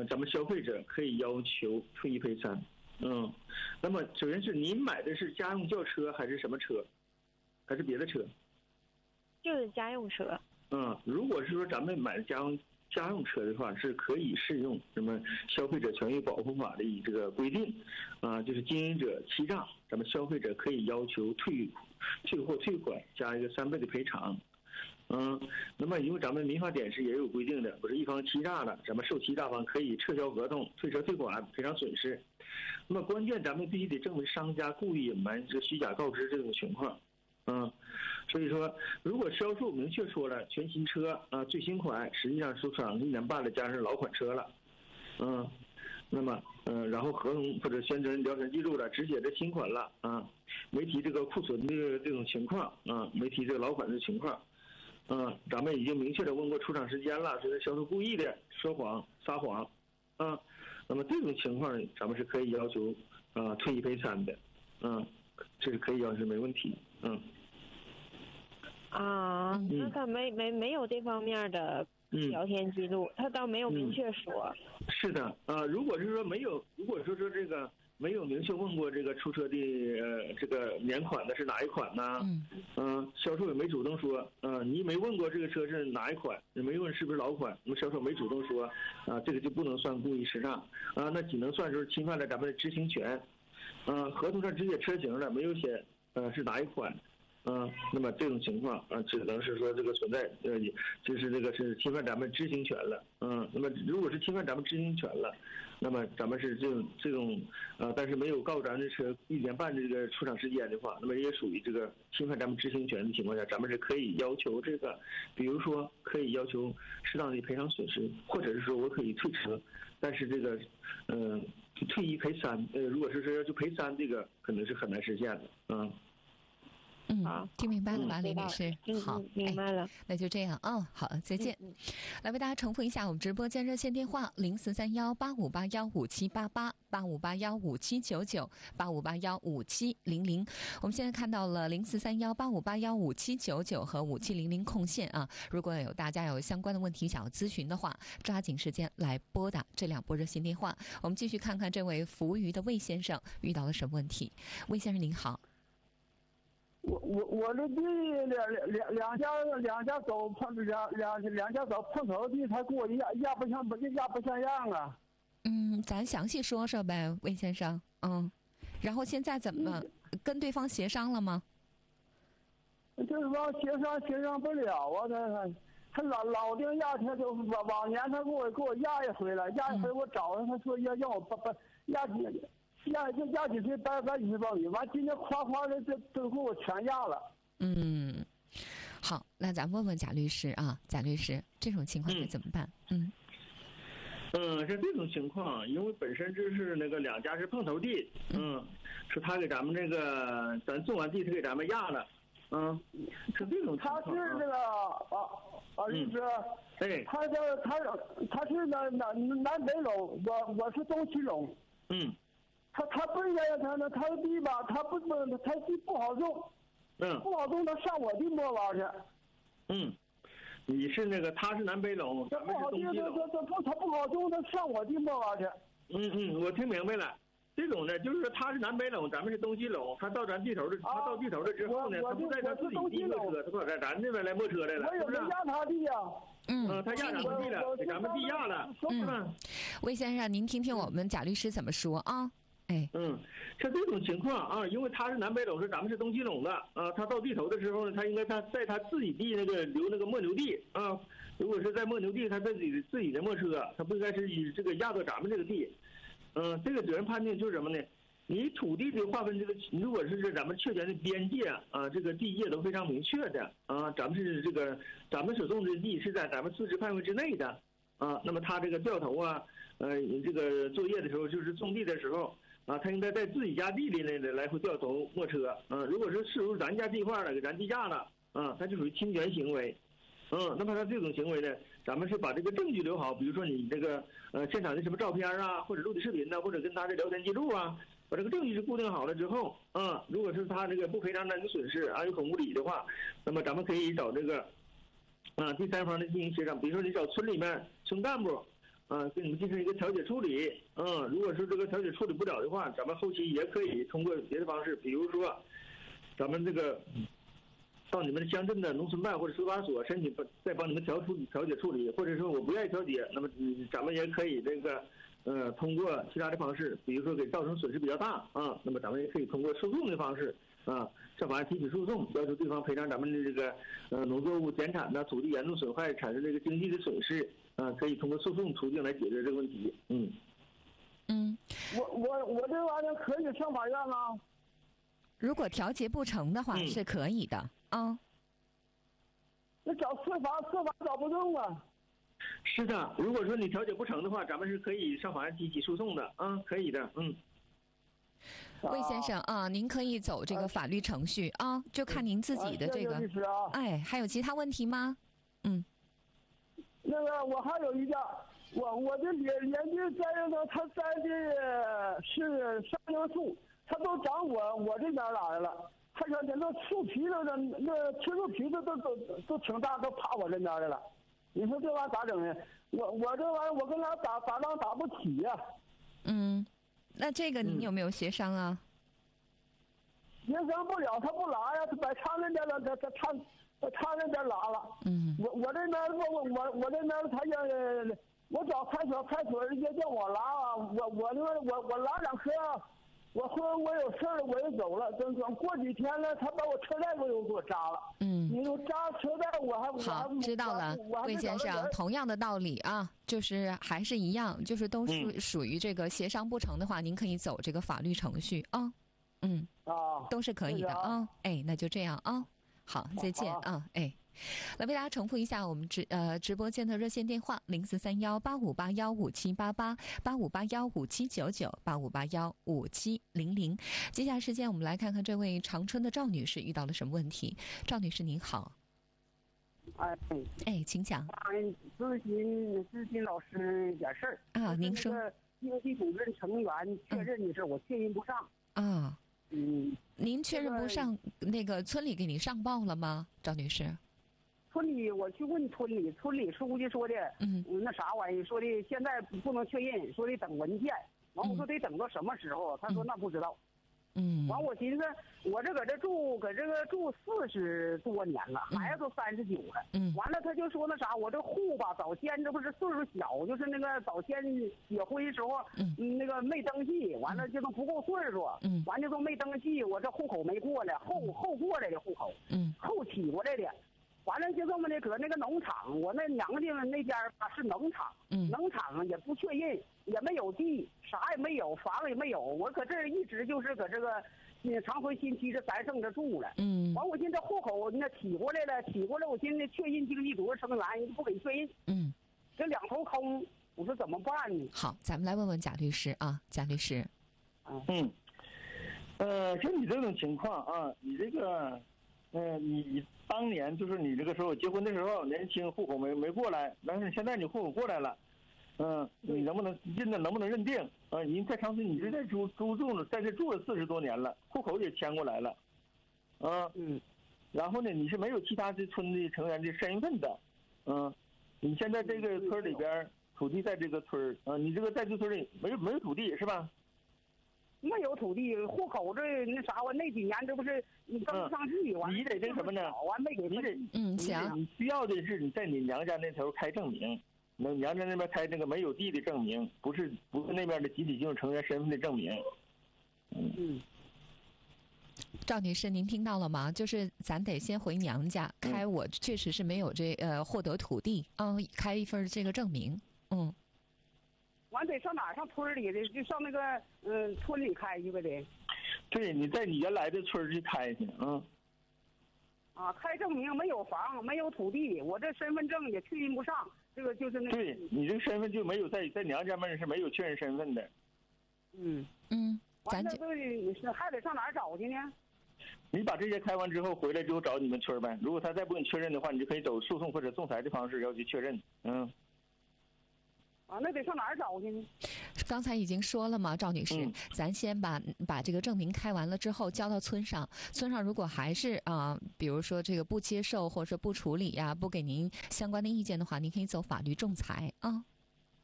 咱们消费者可以要求退一赔三。那么首先是您买的是家用轿车还是什么车，还是别的车？ 就是家用车。 如果是说咱们买的家用车的话，是可以适用什么消费者权益保护法的这个规定就是经营者欺诈，咱们消费者可以要求退货退款加一个3倍的赔偿。那么因为咱们民法典是也有规定的，不是一方欺诈了，咱们受欺诈方可以撤销合同、退车退款、赔偿损失。那么关键咱们必须得证明商家故意隐瞒、虚假告知这种情况。所以说，如果销售明确说了全新车最新款，实际上出厂1年半了，加上老款车了。那么然后合同或者宣传聊天记录了，只写着新款了没提这个库存的这种情况没提这个老款的情况。咱们已经明确的问过出厂时间了，所以销售故意的说谎撒谎那么这种情况咱们是可以要求退一赔三的这是可以要求没问题。 那他没有这方面的聊天记录，他倒没有明确说。 是的如果是说没有，如果说这个没有明确问过这个出车的这个年款的是哪一款呢？销售也没主动说你没问过这个车是哪一款，也没问是不是老款，那么销售没主动说这个就不能算故意实诈那只能算是侵犯了咱们的知情权。合同上只写车型了，没有写是哪一款。那么这种情况只能是说这个存在就是这个是侵犯咱们知情权了。那么如果是侵犯咱们知情权了，那么咱们是这种但是没有告咱的车1年半这个出厂时间的话，那么也属于这个侵犯咱们知情权的情况下，咱们是可以要求这个，比如说可以要求适当的赔偿损失，或者是说我可以退车，但是这个退一赔三如果是说要求赔3，这个可能是很难实现的。 听明白了吧，李女士？好， 明白了。 那就这样好，再见。来为大家重复一下我们直播间热线电话：043185815788，85815799，85815700。我们现在看到了043185815799和5700空线如果大家有相关的问题想要咨询的话，抓紧时间来拨打这2拨热线电话。我们继续看看这位服务于的魏先生遇到了什么问题。魏先生您好。 我这地两家走碰头地，他给我压不像样啊。 咱详细说说呗，魏先生。然后现在怎么跟对方协商了吗？ 对方协商不了他老定压，他就往年他给我压一回了，压一回我找他，他说要我把压几岁掰几岁包米，完今天夸的这都给我全压了。 好，那咱问问贾律师贾律师，这种情况该怎么办？ 像这种情况，因为本身就是那个两家是碰头地，是他给咱们这个咱种完地，他给咱们压了，是这种情况。 他是那个律师，他是南北垄，我是东西垄，他不应该他的地吧，他地不好种，不好种，他上我地摸挖去。 你是那个，他是南北垄，咱们是东西垄。 他不好种，他上我地摸挖去。 我听明白了。这种呢，就是说他是南北垄，咱们是东西垄。他到咱地头的，他到地头了之后呢，他不在他自己地摸车，他跑在咱这边来摸车来了，是不是？ 我压他地呀。 他压咱们地了，给咱们地压了。 魏先生，您听听我们贾律师怎么说啊？ 像这种情况因为他是南北垄，是咱们是东西垄的他到地头的时候呢，他应该他在他自己地那个留那个磨牛地如果是在磨牛地，他自己的磨车，他不应该是以这个压到咱们这个地。这个责任判定就是什么呢？你土地的划分，这个如果是咱们确权的边界这个地界都非常明确的咱们是这个咱们所种的地是在咱们自治范围之内的那么他这个掉头这个作业的时候，就是种地的时候他应该在自己家地里呢来回掉头磨车如果是驶入咱家地块了，给咱地价了他就属于侵权行为。那么他这种行为呢，咱们是把这个证据留好，比如说你这个现场的什么照片或者录的视频或者跟他的聊天记录把这个证据是固定好了之后如果是他这个不赔偿咱的损失有很无理的话，那么咱们可以找这个第三方的进行协商，比如说你找村里面村干部跟你们进行一个调解处理。如果说这个调解处理不了的话，咱们后期也可以通过别的方式，比如说咱们这个到你们的乡镇的农村办或者司法所申请，再帮你们调解处理，或者说我不愿意调解，那么咱们也可以这个通过其他的方式，比如说给造成损失比较大那么咱们也可以通过诉讼的方式向法院提起诉讼，要求对方赔偿咱们的这个农作物减产土地严重损坏产生这个经济的损失可以通过诉讼途径来解决这个问题。 我这玩意儿可以上法院吗？ 如果调解不成的话，是可以的那找司法找不动啊。 是的，如果说你调解不成的话，咱们是可以上法院提起诉讼的可以的。 魏先生您可以走这个法律程序就看您自己的这个。 谢谢律师还有其他问题吗？ 那个我还有一件，我的邻居栽的，他栽的是山樱树，他都长我这边来了。他说那树皮子那青树皮子都挺大，都爬我这边来了。你说这玩意咋整呢？我这玩意我跟他打仗打不起呀。 那这个您有没有协商啊？ 协商不了，他不拉呀，他在他那边了，他那边拉了。我这边我这边他也，我找派出所也叫我拉我拉两颗，我说我有事儿我也走了，等过几天了，他把我车带又给我扎了。你又扎车带我还好知道了，魏先生，同样的道理就是还是一样，就是都属于这个协商不成的话，您可以走这个法律程序都是可以的那就这样好，再见来为大家重复一下我们直播间的热线电话：043185815788、85815799、85815700。接下来时间我们来看看这位长春的赵女士遇到了什么问题。赵女士您好。请讲。 咨询老师点事儿您说。 经济主任成员确认的事，我确认不上您确认不上，那个村里给您上报了吗，赵女士？ 村里我去问村里书记说的，那啥玩意说的现在不能确认，说得等文件。完我说得等到什么时候？他说那不知道。完我寻思我搁这住40多年了，孩子都39了。完了他就说那啥，我这户吧早先这不是岁数小，就是那个早先结婚时候那个没登记，完了就能不够岁数，完就都没登记，我这户口没过来，后过来的户口，后起过来的。完了就这么的，搁那个农场，我那娘家那边是农场，农场也不确认，也没有地，啥也没有，房也没有，我搁这儿一直就是搁这个长春新区这3圣这住了。完我寻思户口那起过来了，我寻思确认经济独立成员不给确认，这两头空，我说怎么办呢？ 好，咱们来问问贾律师贾律师。 像你这种情况你这个你当年就是你这个时候结婚的时候年轻，户口没过来，但是现在你户口过来了，你能不能认定您在长春你是在住了，在这住了40多年了，户口也迁过来了，然后呢你是没有其他的村的成员的身份的，你现在这个村里边土地在这个村你这个在这村里没有土地是吧？ 没有土地，户口这那啥，我那几年这不是你登不上去，完你得这什么呢？ 完没给行。 你需要的是你在你娘家那头开证明，那娘家那边开这个没有地的证明，不是那边的集体进入成员身份的证明。 赵女士，您听到了吗？就是咱得先回娘家开，我确实是没有获得土地开一份这个证明。 完得上哪儿？上村里的，就上那个村里开去呗得。 对，你在你原来的村去开去开证明没有房，没有土地，我这身份证也确认不上，这个就是那。 对你这个身份就没有在娘家门是没有确认身份的。 完了你是还得上哪儿找去呢？ 你把这些开完之后回来之后找你们村呗。如果他再不给你确认的话，你就可以走诉讼或者仲裁的方式要去确认。 那得上哪儿找去呢？ 刚才已经说了嘛，赵女士，咱先把这个证明开完了之后交到村上，村上如果还是比如说这个不接受或者不处理呀，不给您相关的意见的话，您可以走法律仲裁